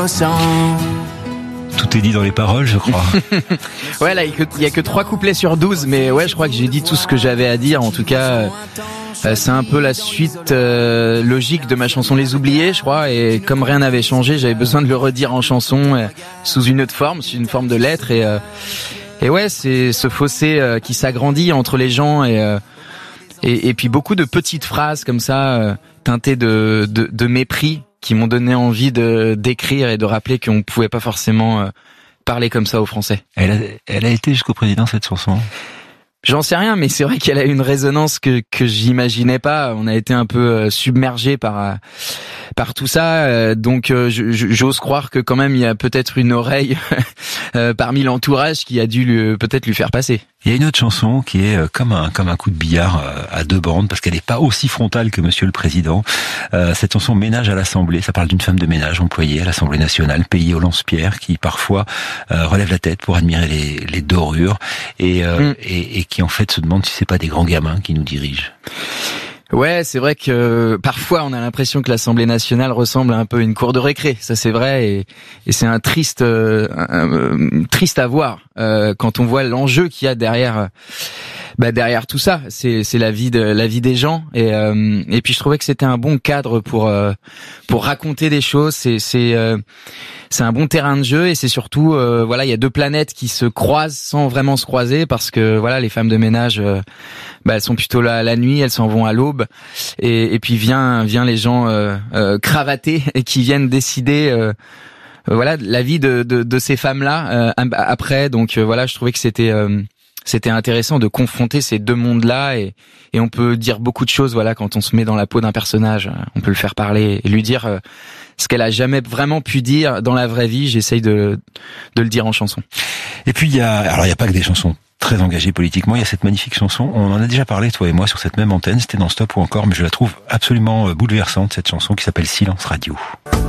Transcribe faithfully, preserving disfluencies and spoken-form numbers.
Tout est dit dans les paroles, je crois. Ouais, là, il y a que trois couplets sur douze, mais ouais, je crois que j'ai dit tout ce que j'avais à dire. En tout cas, euh, c'est un peu la suite euh, logique de ma chanson Les Oubliés, je crois. Et comme rien n'avait changé, j'avais besoin de le redire en chanson euh, sous une autre forme, sous une forme de lettre. Et, euh, et ouais, c'est ce fossé euh, qui s'agrandit entre les gens et, euh, et et puis beaucoup de petites phrases comme ça, euh, teintées de, de de mépris, qui m'ont donné envie de d'écrire et de rappeler qu'on ne pouvait pas forcément euh, parler comme ça aux Français. Elle a, elle a été jusqu'au président, cette chanson? J'en sais rien, mais c'est vrai qu'elle a une résonance que que j'imaginais pas. On a été un peu euh, submergé par euh, par tout ça, euh, donc euh, j'ose croire que quand même il y a peut-être une oreille euh, parmi l'entourage qui a dû lui, peut-être lui faire passer. Il y a une autre chanson qui est comme un comme un coup de billard à deux bandes, parce qu'elle n'est pas aussi frontale que Monsieur le Président. Euh, cette chanson Ménage à l'Assemblée, ça parle d'une femme de ménage employée à l'Assemblée nationale, payée au lance-pierre, qui parfois euh, relève la tête pour admirer les, les dorures et, euh, mm. et et qui en fait se demande si c'est pas des grands gamins qui nous dirigent. Ouais, c'est vrai que parfois on a l'impression que l'Assemblée nationale ressemble à un peu une cour de récré, ça c'est vrai, et, et c'est un triste, euh, un, un, triste à voir euh, quand on voit l'enjeu qu'il y a derrière, bah derrière tout ça. C'est, c'est la vie de la vie des gens, et euh, et puis je trouvais que c'était un bon cadre pour euh, pour raconter des choses. C'est c'est euh, c'est un bon terrain de jeu, et c'est surtout euh, voilà, il y a deux planètes qui se croisent sans vraiment se croiser, parce que voilà, les femmes de ménage, euh, bah elles sont plutôt là la nuit, elles s'en vont à l'aube. Et, et puis vient vient les gens euh, euh, cravatés et qui viennent décider euh, euh, voilà la vie de de, de ces femmes-là euh, après. Donc euh, voilà, je trouvais que c'était euh, c'était intéressant de confronter ces deux mondes-là, et et on peut dire beaucoup de choses voilà quand on se met dans la peau d'un personnage. On peut le faire parler et lui dire euh, ce qu'elle a jamais vraiment pu dire dans la vraie vie. J'essaye de de le dire en chanson. Et puis il y a alors il y a pas que des chansons très engagé politiquement, il y a cette magnifique chanson, on en a déjà parlé toi et moi sur cette même antenne, c'était dans Stop ou encore, mais je la trouve absolument bouleversante, cette chanson qui s'appelle Silence Radio.